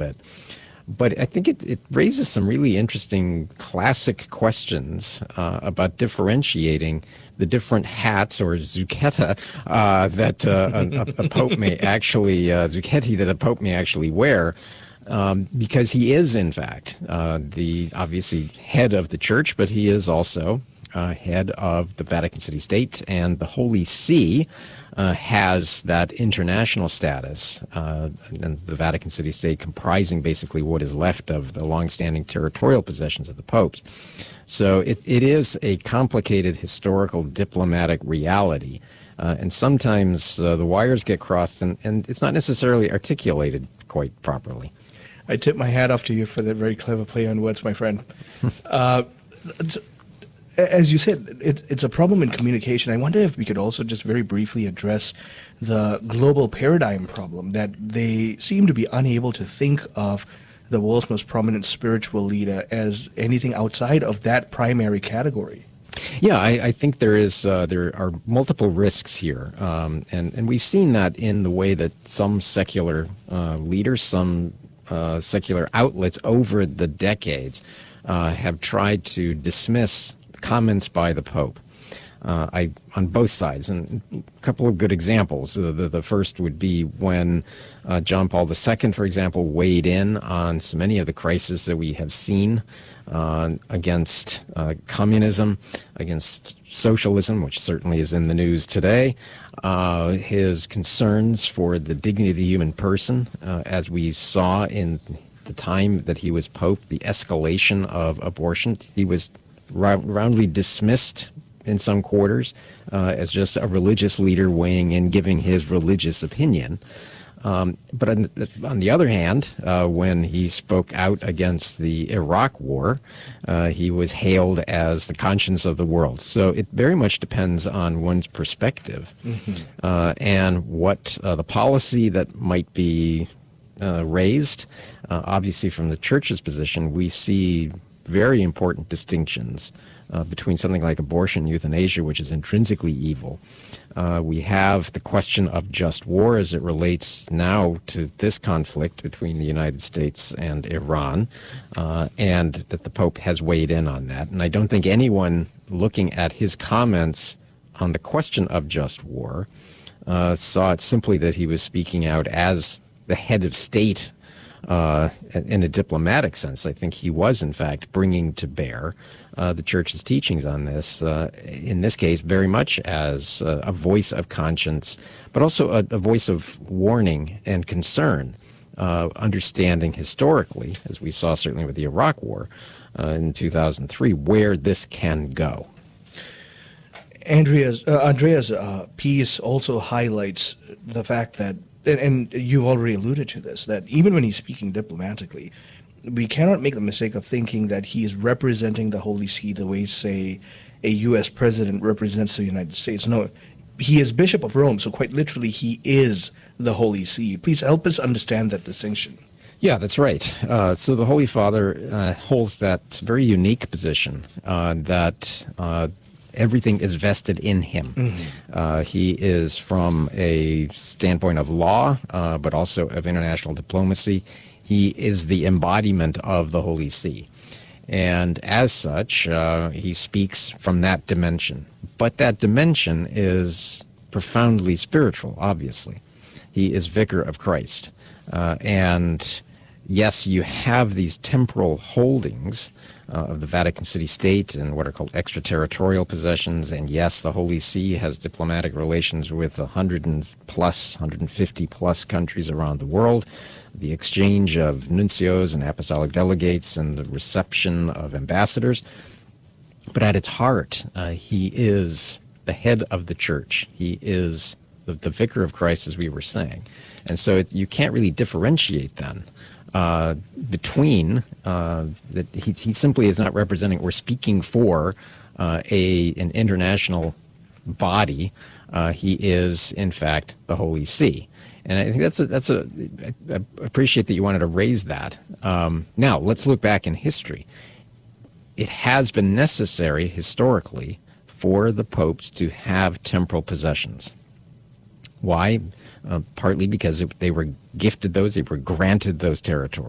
bit. But I think it raises some really interesting classic questions about differentiating the different hats or zucchetta that a pope may actually zucchetti that a pope may actually wear, because he is in fact the obviously head of the church, but he is also head of the Vatican City State, and the Holy See has that international status, and the Vatican City State comprising basically what is left of the longstanding territorial possessions of the popes. So it is a complicated historical diplomatic reality, and sometimes the wires get crossed, and it's not necessarily articulated quite properly. I tip my hat off to you for that very clever play on words, my friend. As you said, it's a problem in communication. I wonder if we could also just very briefly address the global paradigm problem, that they seem to be unable to think of the world's most prominent spiritual leader as anything outside of that primary category. Yeah, I think there are multiple risks here, and we've seen that in the way that some secular leaders, some secular outlets over the decades have tried to dismiss comments by the Pope on both sides. And a couple of good examples. The first would be when John Paul II, for example, weighed in on so many of the crises that we have seen against communism, against socialism, which certainly is in the news today, his concerns for the dignity of the human person, as we saw in the time that he was Pope, the escalation of abortion. He was roundly dismissed in some quarters as just a religious leader weighing in, giving his religious opinion. But on the other hand, when he spoke out against the Iraq war, he was hailed as the conscience of the world. So it very much depends on one's perspective and what the policy that might be raised. Obviously, from the church's position, we see very important distinctions between something like abortion, euthanasia, which is intrinsically evil. We have the question of just war as it relates now to this conflict between the United States and Iran, and that the Pope has weighed in on that. And I don't think anyone looking at his comments on the question of just war saw it simply that he was speaking out as the head of state in a diplomatic sense. I think he was, in fact, bringing to bear the Church's teachings on this, in this case, very much as a voice of conscience, but also a voice of warning and concern, understanding historically, as we saw certainly with the Iraq War in 2003, where this can go. Andrea's piece also highlights the fact that, and you already alluded to this, that even when he's speaking diplomatically, we cannot make the mistake of thinking that he is representing the Holy See the way, say, a U.S. president represents the United States. No, he is Bishop of Rome, so quite literally he is the Holy See. Please help us understand that distinction. Yeah, that's right. So the Holy Father holds that very unique position that everything is vested in him. Mm-hmm. He is, from a standpoint of law, but also of international diplomacy, he is the embodiment of the Holy See. And as such, he speaks from that dimension. But that dimension is profoundly spiritual, obviously. He is Vicar of Christ. And yes, you have these temporal holdings of the Vatican City State and what are called extraterritorial possessions. And yes, the Holy See has diplomatic relations with 150 plus countries around the world. The exchange of nuncios and apostolic delegates and the reception of ambassadors. But at its heart, he is the head of the church. He is the Vicar of Christ, as we were saying. And so you can't really differentiate then between that he simply is not representing or speaking for an international body. He is, in fact, the Holy See. And I think I appreciate that you wanted to raise that. Now, let's look back in history. It has been necessary historically for the popes to have temporal possessions. Why? Partly because they were gifted those, they were granted those territories.